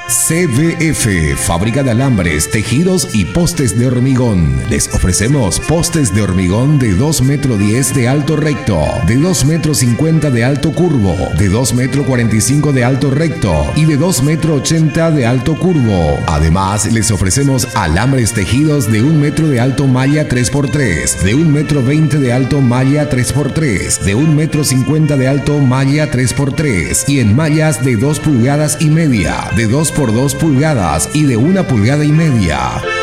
CBF, fábrica de alambres, tejidos y postes de hormigón. Les ofrecemos postes de hormigón de 2,10 metros de alto recto, de 2,50 metros de alto curvo, de 2,45 metros de alto recto y de 2,80 metros de alto curvo. Además, les ofrecemos alambres tejidos de 1 metro de alto malla 3x3, de 1,20 metros de alto malla 3x3, de 1,50 metros de alto malla 3x3 y en mallas de 2,5 pulgadas, de 2x2 pulgadas y de 1,5 pulgadas.